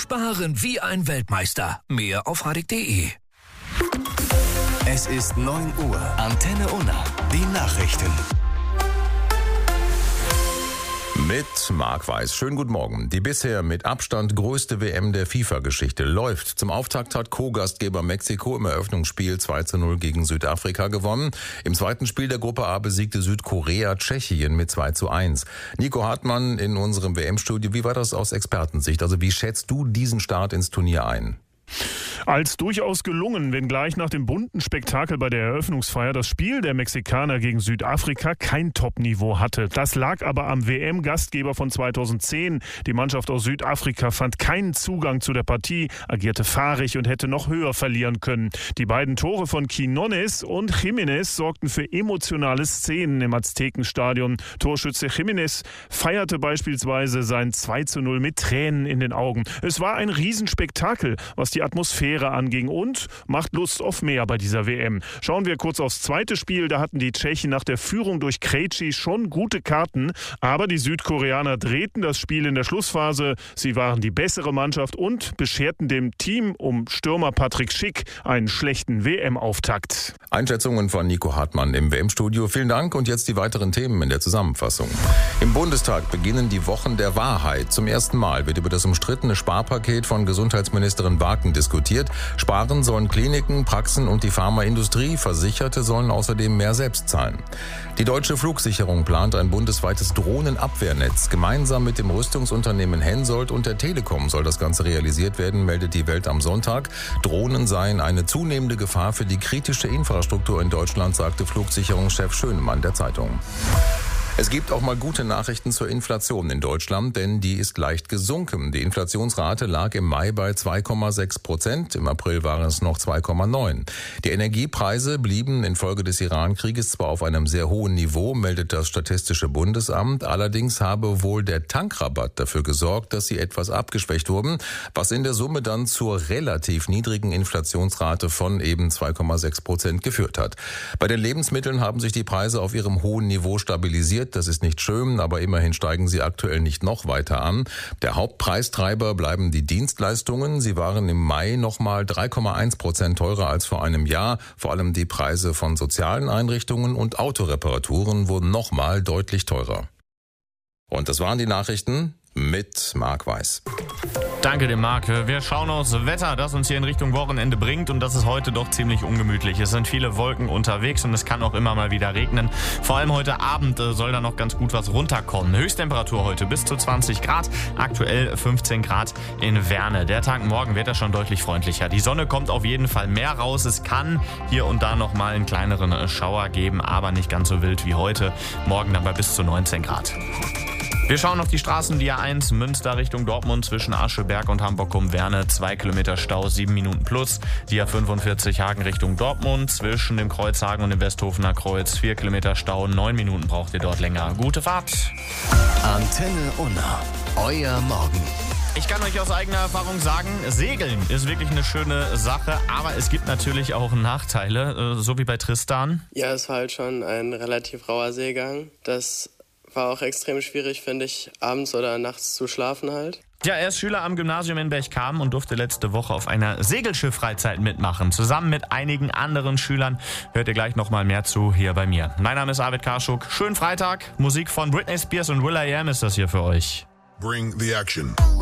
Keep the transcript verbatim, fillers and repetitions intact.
Sparen wie ein Weltmeister. Mehr auf radek punkt de. Es ist neun Uhr. Antenne Unna. Die Nachrichten. Mit Marc Weiß. Schönen guten Morgen. Die bisher mit Abstand größte W M der FIFA-Geschichte läuft. Zum Auftakt hat Co-Gastgeber Mexiko im Eröffnungsspiel zwei zu null gegen Südafrika gewonnen. Im zweiten Spiel der Gruppe A besiegte Südkorea Tschechien mit zwei zu eins. Nico Hartmann in unserem W M-Studio. Wie war das aus Expertensicht? Also wie schätzt du diesen Start ins Turnier ein? Als durchaus gelungen, wenngleich nach dem bunten Spektakel bei der Eröffnungsfeier das Spiel der Mexikaner gegen Südafrika kein Top-Niveau hatte. Das lag aber am W M-Gastgeber von zweitausendzehn. Die Mannschaft aus Südafrika fand keinen Zugang zu der Partie, agierte fahrig und hätte noch höher verlieren können. Die beiden Tore von Quiñones und Jiménez sorgten für emotionale Szenen im Aztekenstadion. Torschütze Jiménez feierte beispielsweise sein zwei zu null mit Tränen in den Augen. Es war ein Riesenspektakel, was die Atmosphäre anging und macht Lust auf mehr bei dieser W M. Schauen wir kurz aufs zweite Spiel. Da hatten die Tschechen nach der Führung durch Krejci schon gute Karten, aber die Südkoreaner drehten das Spiel in der Schlussphase. Sie waren die bessere Mannschaft und bescherten dem Team um Stürmer Patrick Schick einen schlechten W M-Auftakt. Einschätzungen von Nico Hartmann im W M-Studio. Vielen Dank und jetzt die weiteren Themen in der Zusammenfassung. Im Bundestag beginnen die Wochen der Wahrheit. Zum ersten Mal wird über das umstrittene Sparpaket von Gesundheitsministerin Wagen diskutiert. Sparen sollen Kliniken, Praxen und die Pharmaindustrie. Versicherte sollen außerdem mehr selbst zahlen. Die Deutsche Flugsicherung plant ein bundesweites Drohnenabwehrnetz. Gemeinsam mit dem Rüstungsunternehmen Hensoldt und der Telekom soll das Ganze realisiert werden, meldet die Welt am Sonntag. Drohnen seien eine zunehmende Gefahr für die kritische Infrastruktur in Deutschland, sagte Flugsicherungschef Schönemann der Zeitung. Es gibt auch mal gute Nachrichten zur Inflation in Deutschland, denn die ist leicht gesunken. Die Inflationsrate lag im Mai bei zwei Komma sechs Prozent, im April waren es noch zwei Komma neun. Die Energiepreise blieben infolge des Iran-Krieges zwar auf einem sehr hohen Niveau, meldet das Statistische Bundesamt, allerdings habe wohl der Tankrabatt dafür gesorgt, dass sie etwas abgeschwächt wurden, was in der Summe dann zur relativ niedrigen Inflationsrate von eben zwei Komma sechs Prozent geführt hat. Bei den Lebensmitteln haben sich die Preise auf ihrem hohen Niveau stabilisiert. Das ist nicht schön, aber immerhin steigen sie aktuell nicht noch weiter an. Der Hauptpreistreiber bleiben die Dienstleistungen. Sie waren im Mai nochmal drei Komma eins Prozent teurer als vor einem Jahr. Vor allem die Preise von sozialen Einrichtungen und Autoreparaturen wurden nochmal deutlich teurer. Und das waren die Nachrichten mit Marc Weiß. Danke dem Marc. Wir schauen aufs Wetter, das uns hier in Richtung Wochenende bringt und das ist heute doch ziemlich ungemütlich. Es sind viele Wolken unterwegs und es kann auch immer mal wieder regnen. Vor allem heute Abend soll da noch ganz gut was runterkommen. Höchsttemperatur heute bis zu zwanzig Grad, aktuell fünfzehn Grad in Werne. Der Tag morgen wird da schon deutlich freundlicher. Die Sonne kommt auf jeden Fall mehr raus. Es kann hier und da noch mal einen kleineren Schauer geben, aber nicht ganz so wild wie heute. Morgen dann bei bis zu neunzehn Grad. Wir schauen auf die Straßen, die A eins Münster Richtung Dortmund zwischen Ascheberg und Hamburg-Cum-Werne, zwei Kilometer Stau, sieben Minuten plus. Die A fünfundvierzig Hagen Richtung Dortmund zwischen dem Kreuzhagen und dem Westhofener Kreuz, vier Kilometer Stau, neun Minuten braucht ihr dort länger. Gute Fahrt! Antenne Unna, euer Morgen. Ich kann euch aus eigener Erfahrung sagen, Segeln ist wirklich eine schöne Sache, aber es gibt natürlich auch Nachteile, so wie bei Tristan. Ja, es war halt schon ein relativ rauer Seegang. Das war auch extrem schwierig, finde ich, abends oder nachts zu schlafen halt. Ja, er ist Schüler am Gymnasium in Berchtesgaden und durfte letzte Woche auf einer Segelschiff-Freizeit mitmachen. Zusammen mit einigen anderen Schülern hört ihr gleich noch mal mehr zu hier bei mir. Mein Name ist Arvid Karschuk. Schönen Freitag. Musik von Britney Spears und will I Am ist das hier für euch. Bring the action.